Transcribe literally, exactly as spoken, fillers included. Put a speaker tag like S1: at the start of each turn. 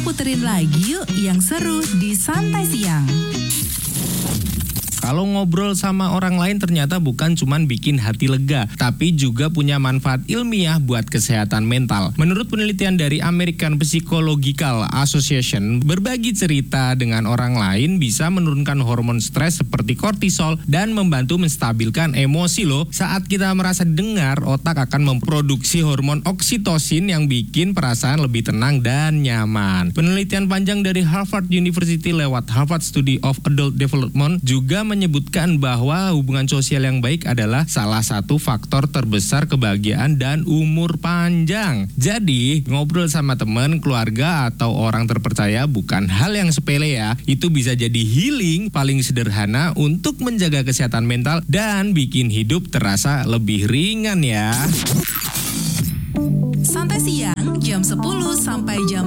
S1: puterin lagi yuk yang seru di Santai Siang.
S2: Kalau ngobrol sama orang lain ternyata bukan cuman bikin hati lega, tapi juga punya manfaat ilmiah buat kesehatan mental. Menurut penelitian dari American Psychological Association, berbagi cerita dengan orang lain bisa menurunkan hormon stres seperti kortisol dan membantu menstabilkan emosi loh. Saat kita merasa dengar, otak akan memproduksi hormon oksitosin yang bikin perasaan lebih tenang dan nyaman. Penelitian panjang dari Harvard University lewat Harvard Study of Adult Development juga menyebutkan bahwa hubungan sosial yang baik adalah salah satu faktor terbesar kebahagiaan dan umur panjang. Jadi, ngobrol sama teman, keluarga, atau orang terpercaya bukan hal yang sepele ya. Itu bisa jadi healing paling sederhana untuk menjaga kesehatan mental dan bikin hidup terasa lebih ringan ya.
S1: Santai Siang jam sepuluh sampai jam